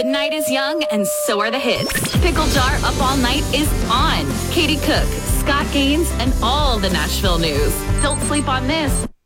The night is young, and so are the hits. Pickle Jar Up All Night is on. Katie Cook, Scott Gaines, and all the Nashville news. Don't sleep on this.